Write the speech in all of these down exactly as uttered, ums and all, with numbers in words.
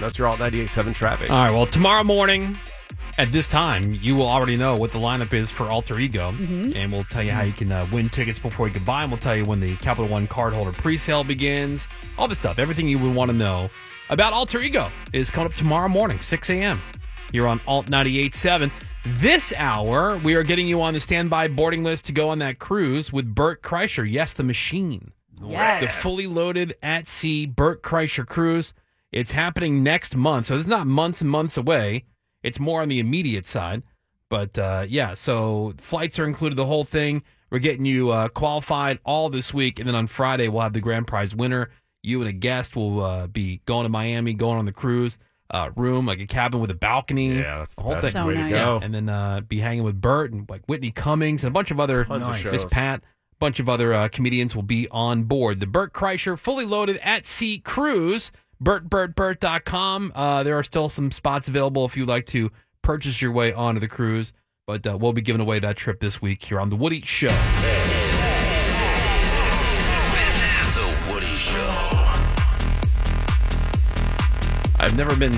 That's your Alt ninety-eight point seven traffic. All right, well, tomorrow morning at this time, you will already know what the lineup is for Alter Ego, mm-hmm. and we'll tell you how you can uh, win tickets before you can buy them. We'll tell you when the Capital One cardholder presale begins, all this stuff, everything you would want to know about Alter Ego is coming up tomorrow morning, six a.m. Here on Alt ninety-eight point seven. This hour, we are getting you on the standby boarding list to go on that cruise with Bert Kreischer. Yes, the machine. Yes. The fully loaded at-sea Bert Kreischer cruise. It's happening next month, so it's not months and months away. It's more on the immediate side. But, uh, yeah, so flights are included, the whole thing. We're getting you uh, qualified all this week, and then on Friday we'll have the grand prize winner. You and a guest will uh, be going to Miami, going on the cruise. Uh, room, like a cabin with a balcony. Yeah, that's the whole best thing. So way nice. to go. And then uh, be hanging with Bert and like Whitney Cummings and a bunch of other, Tons of shows. Miss Pat, a bunch of other uh, comedians will be on board. The Bert Kreischer fully loaded at sea cruise, bert bert bert dot com. Uh, there are still some spots available if you'd like to purchase your way onto the cruise, but uh, we'll be giving away that trip this week here on The Woody Show. This is The Woody Show. I've never been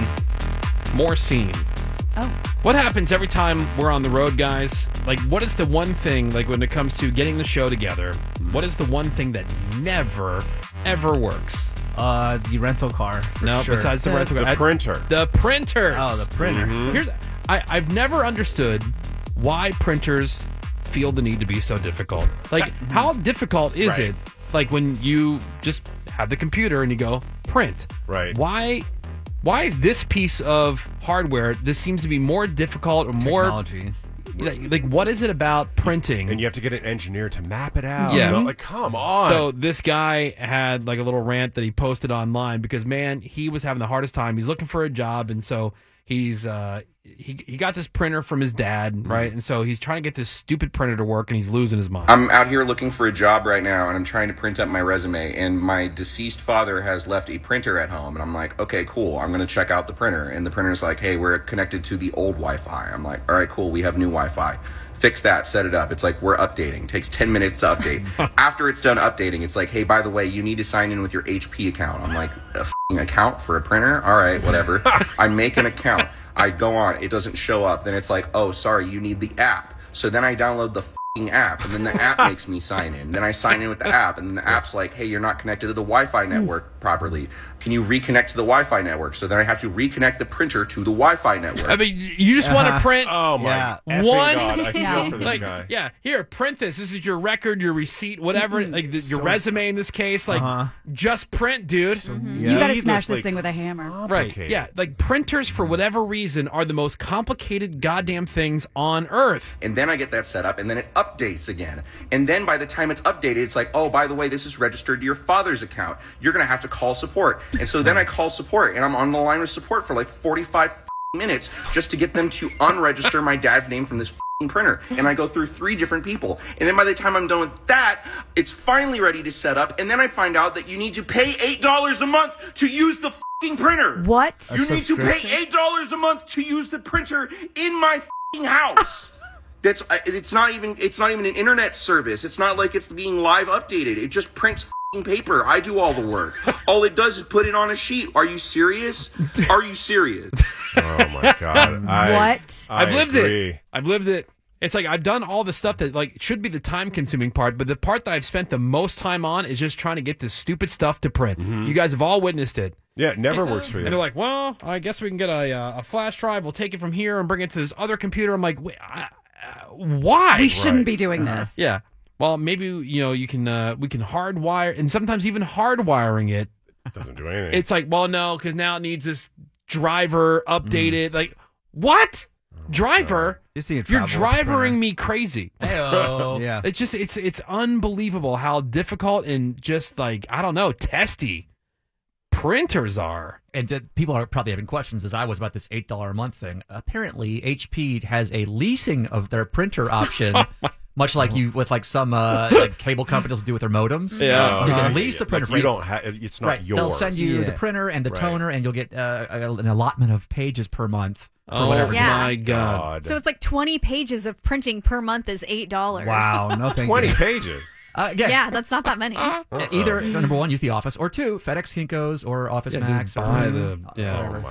more seen. Oh. What happens every time we're on the road, guys? Like, what is the one thing, like, when it comes to getting the show together, what is the one thing that never, ever works? Uh, the rental car. For No, sure. besides the, The- rental car. The I- printer. The printers. Oh, the printer. Mhm. Here's, I, I've never understood why printers feel the need to be so difficult. Like, how difficult is Right. it, like, when you just have the computer and you go, print? Right. Why... Why is this piece of hardware, this seems to be more difficult or more... Technology. Like, like, what is it about printing? And you have to get an engineer to map it out. Yeah. You know, like, come on. So this guy had like a little rant that he posted online because, man, he was having the hardest time. He's looking for a job, and so he's uh, he he got this printer from his dad, right? And so he's trying to get this stupid printer to work, and he's losing his mind. I'm out here looking for a job right now, and I'm trying to print up my resume, and my deceased father has left a printer at home, and I'm like, okay, cool, I'm going to check out the printer, and the printer's like, hey, we're connected to the old Wi-Fi. I'm like, all right, cool, we have new Wi-Fi. Fix that, set it up. It's like, we're updating. Takes ten minutes to update. After it's done updating, it's like, hey, by the way, you need to sign in with your H P account. I'm like, a f***ing account for a printer? All right, whatever. I make an account. I go on, it doesn't show up. Then it's like, oh, sorry, you need the app. So then I download the f***ing app, and then the app makes me sign in. Then I sign in with the app, and then the app's like, hey, you're not connected to the Wi-Fi network properly. Can you reconnect to the Wi-Fi network? So then I have to reconnect the printer to the Wi-Fi network. I mean, you just want to print Oh, my Yeah. effing One- God. I feel Yeah. for this like, guy. yeah, here, print this. This is your record, your receipt, whatever, like the, your So- resume in this case. Like, Uh-huh. just print, dude. You got to smash needlessly this thing with a hammer. Right. complicated. Yeah. Like printers, for whatever reason, are the most complicated goddamn things on earth. And then I get that set up, and then it updates again. And then by the time it's updated, it's like, oh, by the way, this is registered to your father's account. You're going to have to call support. And so then I call support, and I'm on the line with support for like forty-five minutes just to get them to unregister my dad's name from this f***ing printer. And I go through three different people. And then by the time I'm done with that, it's finally ready to set up. And then I find out that you need to pay eight dollars a month to use the f***ing printer. What? You need to pay eight dollars a month to use the printer in my f***ing house. That's uh, it's not even it's not even an internet service. It's not like it's being live updated. It just prints f***ing paper. I do all the work. All it does is put it on a sheet. Are you serious? Are you serious? Oh, my God. I, What? I I've lived agree. it. I've lived it. It's like I've done all the stuff that like should be the time consuming part, but the part that I've spent the most time on is just trying to get this stupid stuff to print. You guys have all witnessed it. Yeah, it never works for you. And they're like, well, I guess we can get a, uh, a flash drive. We'll take it from here and bring it to this other computer. I'm like, wait, I, uh, why? We shouldn't Right. be doing this. Yeah. Well, maybe, you know, you can, uh, we can hardwire, and sometimes even hardwiring it. doesn't do anything. It's like, well, no, because now it needs this driver updated. Like, what? Driver? You see a You're travel with a drivering printer. me crazy. Yeah. It's just, it's, it's unbelievable how difficult and just like, I don't know, testy printers are. And uh, people are probably having questions, as I was, about this eight dollars a month thing. Apparently, H P has a leasing of their printer option, much like you with like some uh, like cable companies do with their modems. Yeah. So you Uh-huh. can lease the printer Like, for you eight- don't have. It's not right. yours. They'll send you Yeah. the printer and the Right. toner, and you'll get uh, a- an allotment of pages per month. For Oh, whatever. Yeah. my God. God. So it's like twenty pages of printing per month is eight dollars. Wow. No, thank twenty you. pages. Uh, again, Yeah, that's not that many. either number one, use the Office, or two, FedEx, Kinko's, or Office Yeah, Max, just buy or the, yeah. Oh my